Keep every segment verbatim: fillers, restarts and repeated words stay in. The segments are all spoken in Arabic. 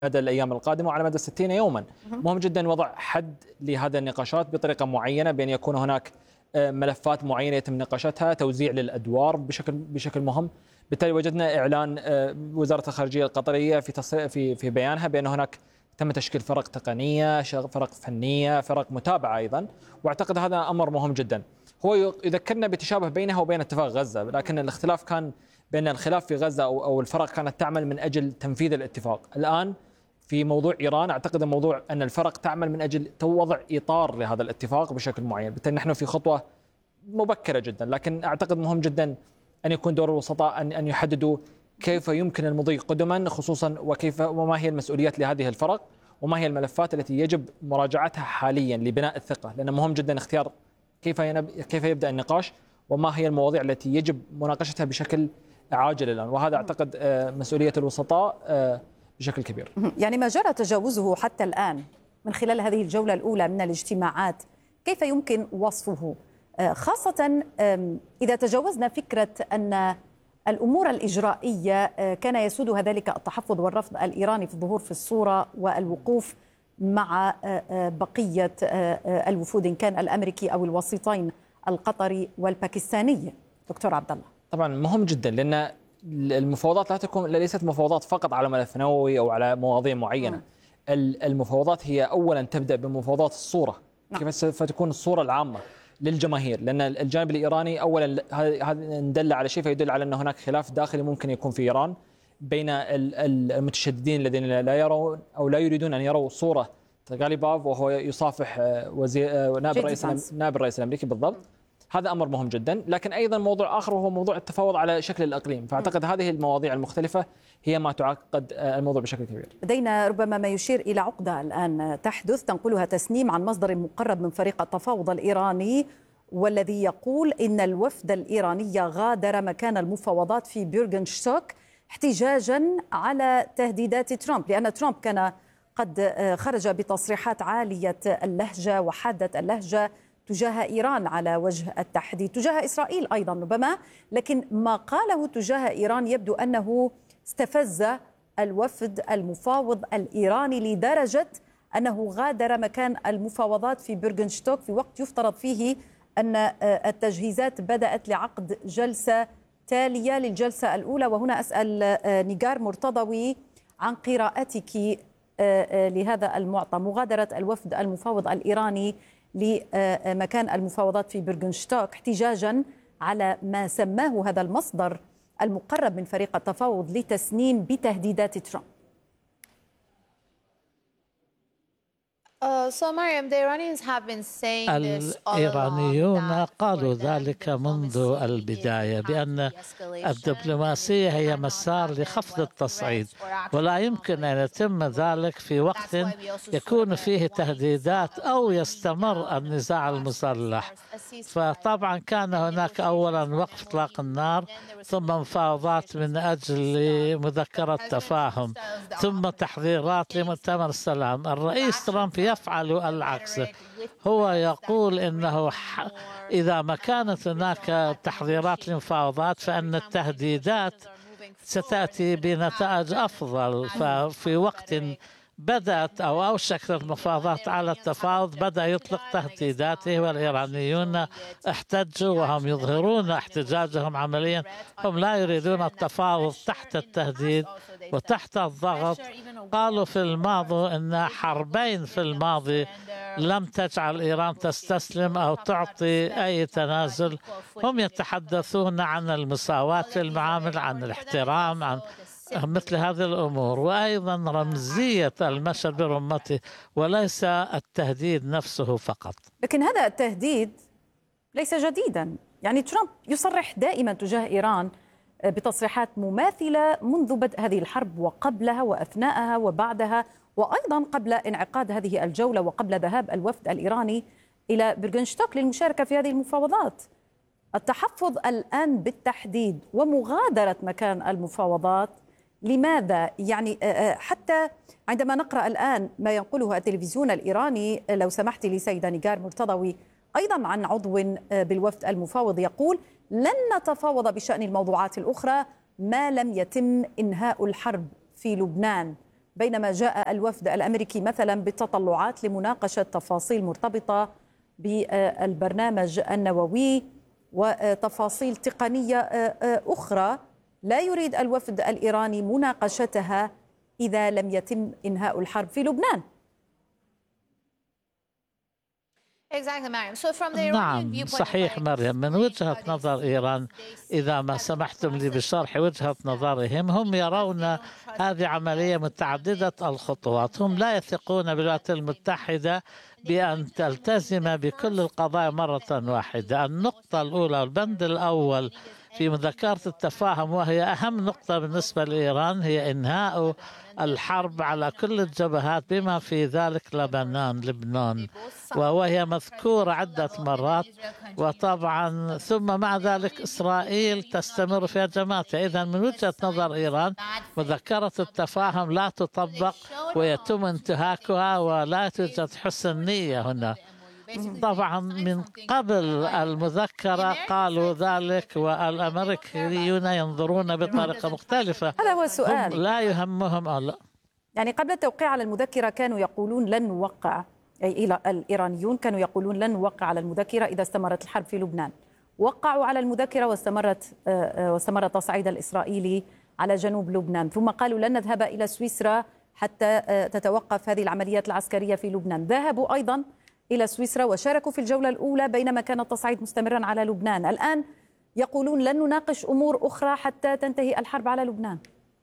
مدى الأيام القادمة وعلى مدى ستين يوما. مهم جدا وضع حد لهذه النقاشات بطريقة معينة، بأن يكون هناك ملفات معينة يتم نقاشتها، توزيع للأدوار بشكل بشكل مهم. بالتالي وجدنا إعلان وزارة الخارجية القطرية في في في بيانها بأن هناك تم تشكيل فرق تقنية، فرق فنية، فرق متابعة أيضا، واعتقد هذا أمر مهم جدا. هو يذكرنا بتشابه بينها وبين اتفاق غزة، لكن الاختلاف كان بأن الخلاف في غزة أو أو الفرق كانت تعمل من أجل تنفيذ الاتفاق. الآن في موضوع إيران أعتقد موضوع أن الفرق تعمل من أجل وضع إطار لهذا الاتفاق بشكل معين. بالتالي نحن في خطوة مبكرة جدا، لكن أعتقد مهم جدا أن يكون دور الوسطاء أن أن يحددوا كيف يمكن المضي قدما، خصوصا وكيف وما هي المسؤوليات لهذه الفرق، وما هي الملفات التي يجب مراجعتها حاليا لبناء الثقة، لأن مهم جدا اختيار كيف كيف يبدأ النقاش وما هي المواضيع التي يجب مناقشتها بشكل عاجل الآن. وهذا أعتقد مسؤولية الوسطاء بشكل كبير. يعني ما جرى تجاوزه حتى الآن من خلال هذه الجولة الأولى من الاجتماعات كيف يمكن وصفه، خاصة إذا تجاوزنا فكرة أن الأمور الإجرائية كان يسودها ذلك التحفظ والرفض الإيراني في الظهور في الصورة والوقوف مع بقية الوفود إن كان الأمريكي أو الوسيطين القطري والباكستاني؟ دكتور عبد الله، طبعا مهم جدا، لأن المفاوضات لا تكون ليست مفاوضات فقط على ملف نووي أو على مواضيع معينة. م. المفاوضات هي أولا تبدأ بمفاوضات الصورة، م. كيف سوف تكون الصورة العامة للجماهير، لأن الجانب الإيراني أولا هذا ندل على شيء فيدل على أن هناك خلاف داخلي ممكن يكون في إيران بين المتشددين الذين لا يرون أو لا يريدون أن يروا صورة غاليباف وهو يصافح وزير نائب الرئيس نائب الرئيس الأمريكي بالضبط. هذا أمر مهم جدا، لكن أيضا موضوع آخر وهو موضوع التفاوض على شكل الإقليم. فأعتقد هذه المواضيع المختلفة هي ما تعقد الموضوع بشكل كبير. لدينا ربما ما يشير إلى عقدة الآن تحدث تنقلها تسنيم عن مصدر مقرب من فريق التفاوض الإيراني، والذي يقول إن الوفد الإيراني غادر مكان المفاوضات في بيرغنشتوك احتجاجا على تهديدات ترامب، لأن ترامب كان قد خرج بتصريحات عالية اللهجة وحادة اللهجة تجاه إيران على وجه التحديد، تجاه إسرائيل أيضا ربما، لكن ما قاله تجاه إيران يبدو أنه استفز الوفد المفاوض الإيراني لدرجة أنه غادر مكان المفاوضات في بيرغنشتوك في وقت يفترض فيه أن التجهيزات بدأت لعقد جلسة تالية للجلسة الأولى. وهنا أسأل نيجار مرتضوي عن قراءتك لهذا المعطى، مغادرة الوفد المفاوض الإيراني لمكان المفاوضات في بيرغنشتوك احتجاجا على ما سماه هذا المصدر المقرب من فريق التفاوض لتسنيم بتهديدات ترامب. الإيرانيون قالوا ذلك منذ البداية بأن الدبلوماسية هي مسار لخفض التصعيد، ولا يمكن أن يتم ذلك في وقت يكون فيه تهديدات أو يستمر النزاع المسلح. فطبعا كان هناك أولا وقف إطلاق النار، ثم مفاوضات من أجل مذكرة تفاهم، ثم تحضيرات لمؤتمر السلام. الرئيس ترامب يفعل العكس، هو يقول إنه إذا ما كانت هناك تحضيرات للمفاوضات فإن التهديدات ستأتي بنتائج أفضل. ففي وقت بدأت أو أوشكت المفاوضات على التفاوض بدأ يطلق تهديداته، والإيرانيون احتجوا وهم يظهرون احتجاجهم عمليا. هم لا يريدون التفاوض تحت التهديد وتحت الضغط. قالوا في الماضي أن حربين في الماضي لم تجعل إيران تستسلم أو تعطي أي تنازل. هم يتحدثون عن المساواة في المعامل، عن الاحترام، عن مثل هذه الأمور، وأيضا رمزية المشهد برمته وليس التهديد نفسه فقط. لكن هذا التهديد ليس جديدا، يعني ترامب يصرح دائما تجاه إيران بتصريحات مماثلة منذ بدء هذه الحرب وقبلها وأثناءها وبعدها، وأيضا قبل انعقاد هذه الجولة وقبل ذهاب الوفد الإيراني إلى بيرغنشتوك للمشاركة في هذه المفاوضات. التحفظ الآن بالتحديد ومغادرة مكان المفاوضات لماذا؟ يعني حتى عندما نقرأ الآن ما ينقله التلفزيون الإيراني، لو سمحت لي سيدة نيجار مرتضوي، أيضا عن عضو بالوفد المفاوض يقول لن نتفاوض بشأن الموضوعات الأخرى ما لم يتم إنهاء الحرب في لبنان. بينما جاء الوفد الأمريكي مثلا بالتطلعات لمناقشة تفاصيل مرتبطة بالبرنامج النووي وتفاصيل تقنية أخرى لا يريد الوفد الإيراني مناقشتها إذا لم يتم إنهاء الحرب في لبنان. نعم صحيح مريم، من وجهة نظر إيران إذا ما سمحتم لي بشرح وجهة نظرهم، هم يرون هذه عملية متعددة الخطوات. هم لا يثقون بالولايات المتحدة بأن تلتزم بكل القضايا مرة واحدة. النقطة الأولى البند الأول في مذكرة التفاهم، وهي أهم نقطة بالنسبة لإيران، هي إنهاء الحرب على كل الجبهات بما في ذلك لبنان لبنان وهي مذكورة عدة مرات. وطبعا ثم مع ذلك إسرائيل تستمر في هجماتها. إذن من وجهة نظر إيران مذكرة التفاهم لا تطبق ويتم انتهاكها ولا توجد حسن نية هنا. طبعا من قبل المذكرة قالوا ذلك والأمريكيون ينظرون بطريقة مختلفة. هذا هو السؤال، لا يهمهم أو لا. يعني قبل التوقيع على المذكرة كانوا يقولون لن نوقع، أي الإيرانيون كانوا يقولون لن نوقع على المذكرة إذا استمرت الحرب في لبنان. وقعوا على المذكرة واستمرت واستمر التصعيد الإسرائيلي على جنوب لبنان، ثم قالوا لن نذهب إلى سويسرا حتى تتوقف هذه العمليات العسكرية في لبنان. ذهبوا أيضا إلى سويسرا وشاركوا في الجولة الأولى بينما كان التصعيد مستمرا على لبنان. الآن يقولون لن نناقش أمور أخرى حتى تنتهي الحرب على لبنان.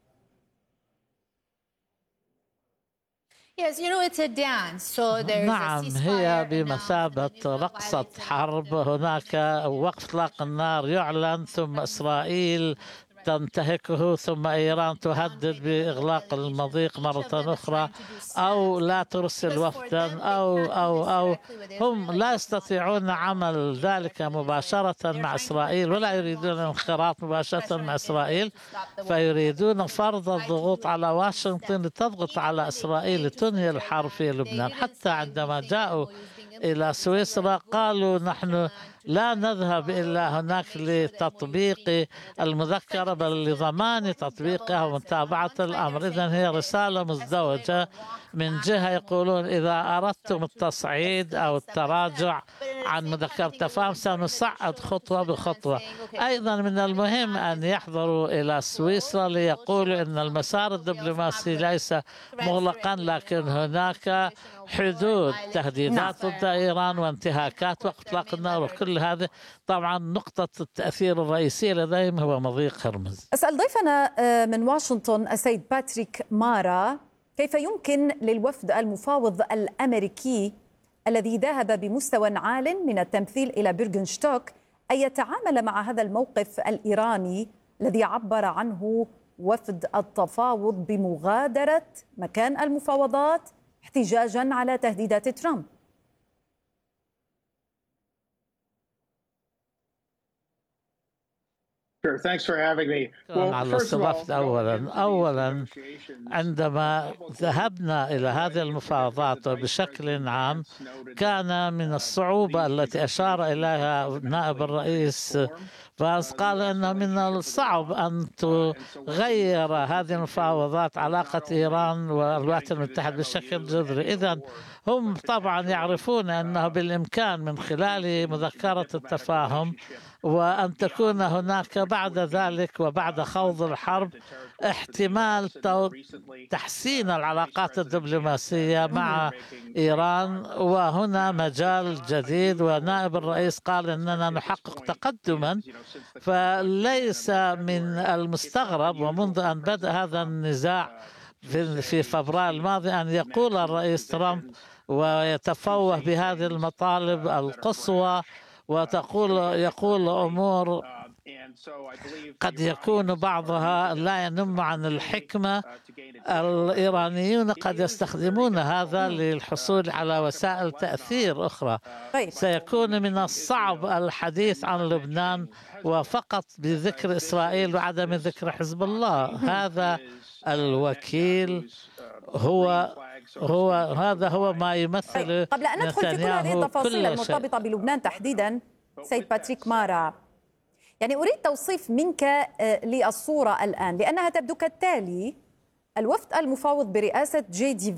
نعم، هي بمثابة رقصة حرب. هناك وقف إطلاق النار يعلن، ثم إسرائيل تنتهكه، ثم إيران تهدد بإغلاق المضيق مرة أخرى أو لا ترسل وفدا أو أو أو هم لا يستطيعون عمل ذلك مباشرة مع إسرائيل ولا يريدون الانخراط مباشرة مع إسرائيل، فيريدون فرض الضغوط على واشنطن لتضغط على إسرائيل لتنهي الحرب في لبنان. حتى عندما جاءوا إلى سويسرا قالوا نحن لا نذهب إلا هناك لتطبيق المذكرة بل لضمان تطبيقها ومتابعة الأمر. إذن هي رسالة مزدوجة. من جهة يقولون إذا أردتم التصعيد أو التراجع عن مذكرة التفاهم سنصعد خطوة بخطوة. أيضا من المهم أن يحضروا إلى سويسرا ليقولوا أن المسار الدبلوماسي ليس مغلقا، لكن هناك حدود تهديدات ضد إيران وانتهاكات وقف إطلاق النار وكل هذا. طبعا نقطة التأثير الرئيسية لديهم هو مضيق هرمز. أسأل ضيفنا من واشنطن السيد باتريك مارا، كيف يمكن للوفد المفاوض الأمريكي الذي ذهب بمستوى عال من التمثيل إلى بيرغنشتوك أن يتعامل مع هذا الموقف الإيراني الذي عبر عنه وفد التفاوض بمغادرة مكان المفاوضات احتجاجا على تهديدات ترامب؟ على استضافت أولا أولا عندما ذهبنا إلى هذه المفاوضات بشكل عام كان من الصعوبة التي أشار إليها نائب الرئيس فاز، قال أنه من الصعب أن تغير هذه المفاوضات علاقة إيران والولايات المتحدة بشكل جذري. إذن هم طبعا يعرفون أنه بالإمكان من خلال مذكرة التفاهم وأن تكون هناك بعد ذلك وبعد خوض الحرب احتمال تحسين العلاقات الدبلوماسية مع إيران، وهنا مجال جديد. ونائب الرئيس قال أننا نحقق تقدما، فليس من المستغرب ومنذ أن بدأ هذا النزاع في فبراير الماضي أن يقول الرئيس ترامب ويتفوه بهذه المطالب القصوى وتقول يقول أمور قد يكون بعضها لا ينم عن الحكمة. الإيرانيون قد يستخدمون هذا للحصول على وسائل تأثير أخرى. سيكون من الصعب الحديث عن لبنان وفقط بذكر إسرائيل وعدم ذكر حزب الله. هذا الوكيل هو هو هذا هو ما يمثل. قبل أن ندخل في كل هذه التفاصيل المرتبطة بلبنان تحديدا سيد باتريك مارا، يعني أريد توصيف منك للصورة الآن لأنها تبدو كالتالي: الوفد المفاوض برئاسة جي دي